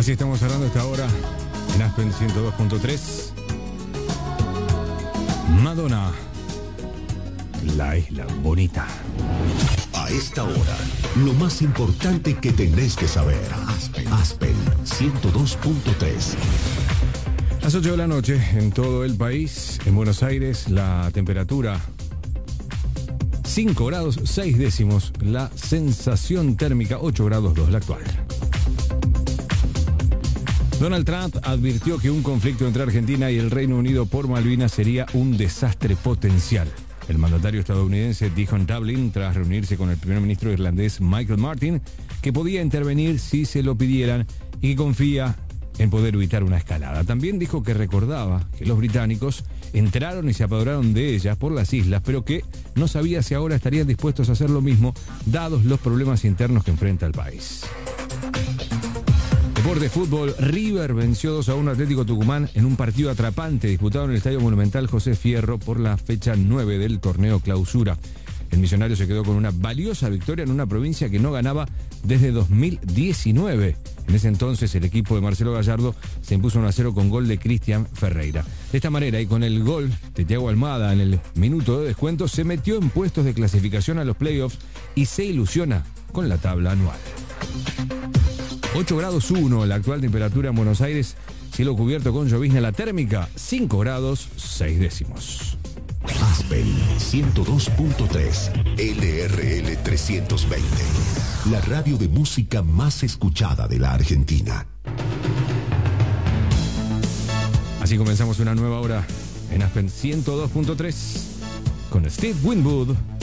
Así estamos hablando esta hora en Aspen 102.3. Madonna, la isla bonita. A esta hora, lo más importante que tenés que saber. Aspen 102.3. Las 8 de la noche en todo el país. En Buenos Aires la temperatura 5 grados 6 décimos. La sensación térmica 8 grados 2 la actual. Donald Trump advirtió que un conflicto entre Argentina y el Reino Unido por Malvinas sería un desastre potencial. El mandatario estadounidense dijo en Dublín, tras reunirse con el primer ministro irlandés Michael Martin, que podía intervenir si se lo pidieran y que confía en poder evitar una escalada. También dijo que recordaba que los británicos entraron y se apoderaron de ellas por las islas, pero que no sabía si ahora estarían dispuestos a hacer lo mismo, dados los problemas internos que enfrenta el país. Deporte de fútbol, River venció 2-1 a Atlético Tucumán en un partido atrapante disputado en el Estadio Monumental José Fierro por la fecha 9 del torneo Clausura. El Millonario se quedó con una valiosa victoria en una provincia que no ganaba desde 2019. En ese entonces el equipo de Marcelo Gallardo se impuso 1-0 con gol de Cristian Ferreira. De esta manera y con el gol de Thiago Almada en el minuto de descuento se metió en puestos de clasificación a los playoffs y se ilusiona con la tabla anual. 8 grados 1 la actual temperatura en Buenos Aires, cielo cubierto con llovizna, la térmica 5 grados 6 décimos. Aspen 102.3 LRL 320, la radio de música más escuchada de la Argentina. Así comenzamos una nueva hora en Aspen 102.3 con Steve Winwood.